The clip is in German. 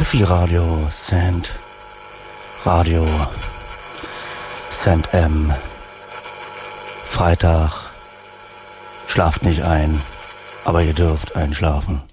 Viel Radio Sand. Radio Sand M. Freitag. Schlaft nicht ein, aber ihr dürft einschlafen.